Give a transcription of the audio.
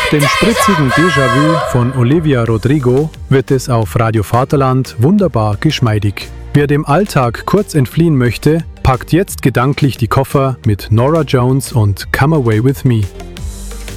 dem spritzigen Déjà-vu von Olivia Rodrigo wird es auf Radio Vaterland wunderbar geschmeidig. Wer dem Alltag kurz entfliehen möchte, packt jetzt gedanklich die Koffer mit Norah Jones und Come Away With Me.